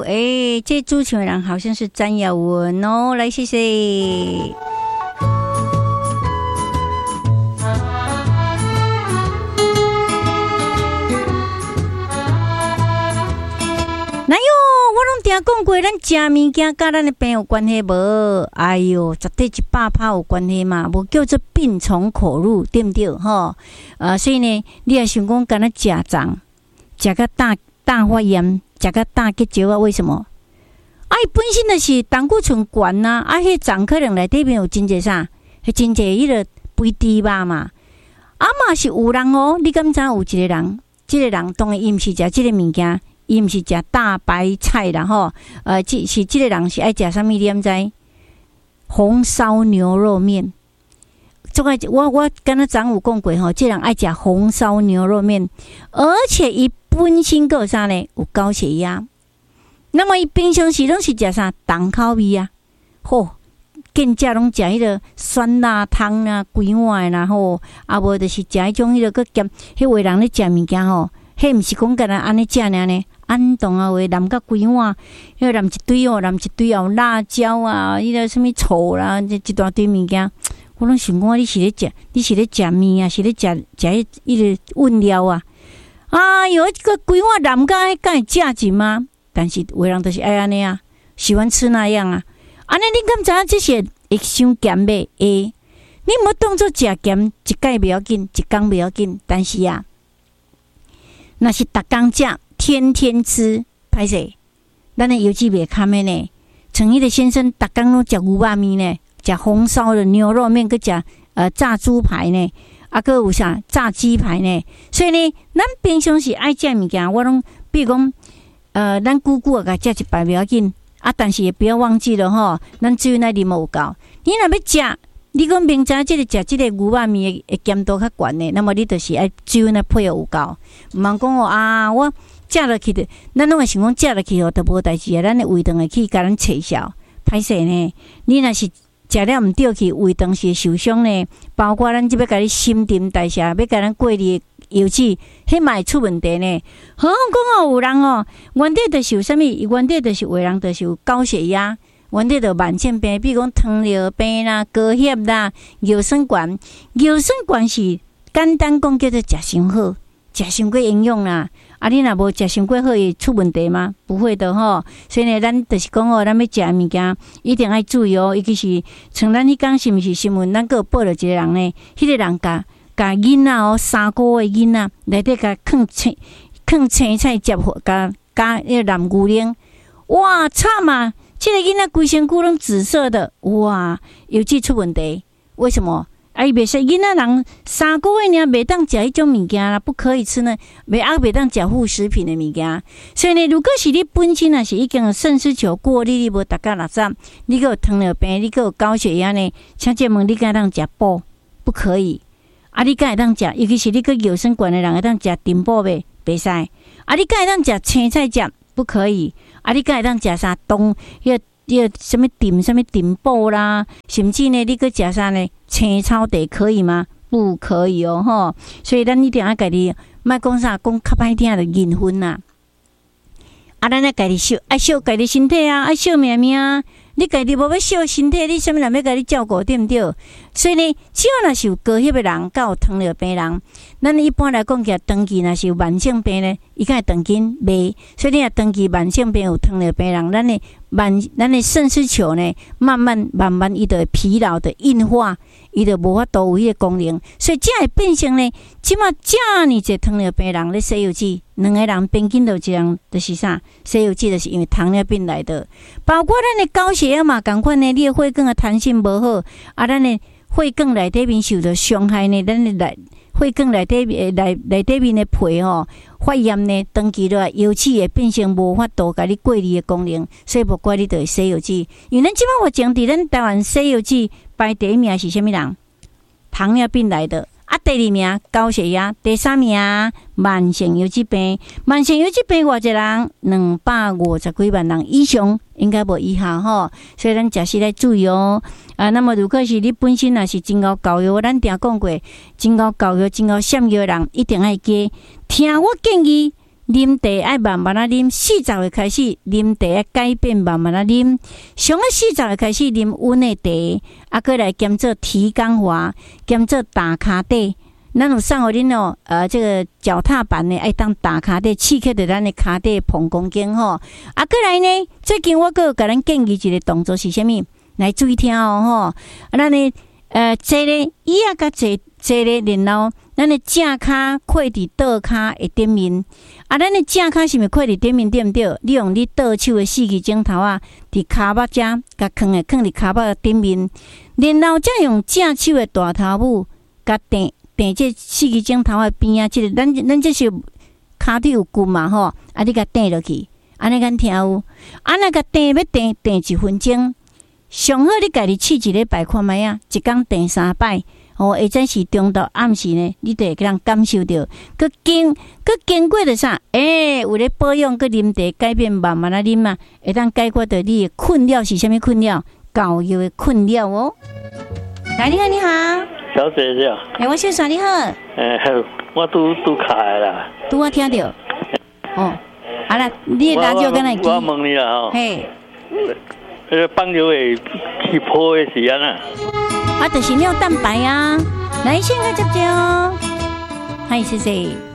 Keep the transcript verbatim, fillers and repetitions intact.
哎，这主持人好像是詹雅文哦，来谢谢。哪有？我拢听讲过，咱食物件甲咱的病有关系无？哎哟，绝对一百趴有关系嘛，无叫做病从口入，对不对？吼，呃，所以呢，你也想讲，敢若食脏，食个大大发炎，食个大结石啊？为什么？啊，伊本身就是胆固醇悬呐，啊，迄脏可能内底面有真济啥？迄真济迄个肥猪肉嘛，啊嘛是有人哦，你敢知有一个人，即、這個人当然伊毋是食即个物件。伊毋是食大白菜啦吼，呃，即是即个人是爱食啥物？你毋知？红烧牛肉面，这个我我跟他昨有讲过吼，即、這個、人爱食红烧牛肉面，而且伊本身个啥呢？有高血压。那麼伊平常时拢是食啥？重口味啊，吼，见食拢食迄个酸辣汤啊，规碗啦吼，啊无就是食迄种迄个个咸，迄位人咧食物件吼，迄毋是讲干那安尼食尔呢？安动啊，话淋甲规碗，迄个淋一堆哦，淋一堆哦，辣椒啊，迄个什物醋啦，一一大堆物件。我拢想讲，你是咧食，你是咧食面啊，是咧食食迄迄个温料啊？哎哟，这个规碗淋甲迄敢会食进吗？但是有人就是爱安尼啊，喜欢吃那样啊。安尼你敢知影这些会伤咸袂？会，你莫当作食咸，一摆袂要紧，一工袂要紧。但是啊，若是逐工食。天天吃，歹势，咱的油脂袂堪的呢。像迄个先生，逐工拢食牛肉面呢，食红烧的牛肉面，佮食呃炸猪排呢，啊，佮有啥炸鸡排呢？所以呢，咱平常时爱食物件，我拢比如讲，呃，咱久久啊，甲食一摆袂要紧啊，但是也不要忘记了吼，咱只有那啉有够。你若要食，你讲明知即个食即个牛肉面的咸度较悬的，那么你就是爱只有那配有够，毋通讲哦啊我。食落去的，咱拢会想讲食落去哦，都无代志啊。咱的胃肠会去甲咱撤销，歹势呢。你若是食了毋对去，胃肠是受伤呢。包括咱即要甲你新陈代谢，要甲咱过滤油脂，迄嘛会出问题呢。何况讲哦，有人哦，原底就是有啥物？原底就是有人就是有高血压，原底就慢性病，比如讲糖尿病啦、高血啦、尿酸管。尿酸管是简单讲叫做食伤好，食伤过营养啦。啊，你若无食伤过好，会出问题吗？不会的吼。所以呢，咱就是讲哦，咱要食物件一定要注意哦。尤其是像咱迄讲是毋是新闻，咱个报了一个人呢，迄、那个人甲甲囡仔哦，三个月囡仔内底甲放青放青菜接火，甲加迄个蓝牛奶，哇惨啊！这个囡仔规身躯拢紫色的，哇，油脂出问题，为什么？啊，伊袂使囡仔人三个月尔袂当食迄种物件啦，不可以吃呢，袂啊袂当食副食品的物件。所以呢，如果是你本身啊是已经有肾丝球过滤，你无达到六十，你个有糖尿病，你个有高血压呢，请问问你敢当食补？不可以。啊，你敢会当食？尤其是你个尿酸管的人会当食丁补袂？袂使。啊，你敢会当食青菜汁？不可以。啊，你敢会当食啥冬？迄个迄个什么丁什么丁补啦？甚至呢，你个食啥呢？青草地可以吗？不可以哦，吼！所以咱一定要家己，莫讲啥讲较歹听的认分呐。啊，咱要家己小，爱小家己身体啊，爱小命命啊。你家己无要小身体，你什么人要家己照顾，对毋对？所以呢，只要若是有高血的人，甲有糖尿病人，咱一般来讲，其实长期若是有慢性病呢，伊敢会长期袂。所以你若长期慢性病有糖尿病人，咱的慢，咱的肾丝球呢，慢慢慢慢伊就会疲劳的硬化。伊就无法度有迄个功能，所以才会变成呢，即马遮尔侪糖尿病人咧西药剂，两个人平均就一人就是啥，西药剂就是因为糖尿病来的，包括咱的高血压嘛，共款呢，你的血管的弹性无好，啊，咱的血管内底面受到伤害呢，咱的内血管内底内内底面的皮吼发炎呢，长期落来油脂会变成无法度甲你过滤的功能，所以无怪你就西药剂，因为咱即马目前伫咱台湾西药剂。排第一名是啥物人？糖尿病来的啊，第二名高血压，第三名慢性油脂病。慢性油脂病偌济人？两百五十几万人以上，应该无以下吼。所以咱食时来注意哦。啊，那么如果是你本身也是真够教育，咱定讲过，真够教育、真够闪耀的人，一定爱加听我建议。 啉茶爱慢慢啊啉，四十岁开始啉茶要改变慢慢啊啉，上个四十岁开始啉温的茶，啊，过来兼做提肛滑，兼做打骹底。咱有送互恁哦，呃，这个脚踏板呢，爱当打骹底，刺激着咱的骹底膀胱经吼。啊，过来呢，最近我阁甲咱建议一个动作是啥物？来注意听哦吼。啊，咱呢，呃，坐咧椅仔甲坐坐咧，然后咱的正骹跪伫倒骹的顶面。啊，咱的正骹是毋是跪伫顶面对毋对？你用你倒手的四支指头啊，伫骹目遮甲囥诶，囥伫骹目的顶面，然后再用正手的大头拇甲垫。垫这四支指头的边啊，即、这个咱咱这是骹底有骨嘛吼，啊你甲垫落去，安尼敢听有？啊那甲垫要垫垫一分钟，上好你家己试一礼拜看卖啊，一工垫三摆，哦，或者是中昼暗时呢，你就会让感受到，佮经佮经过着啥？诶、欸，有咧保养佮啉茶改变慢慢啊啉嘛，会当解决着你的困扰是啥物困扰？教育的困扰哦。来，你好，你好。 小姐是啊， 哎、欸，我小三你好。 诶、欸，我拄拄卡的啦。 拄我听到。哦，好啦，你的radio敢会记？ 我问你啦吼。 嘿。 迄个放尿会起泡的是安那？ 啊，就是尿蛋白啊。来，先来接接哦。嗨，谢谢。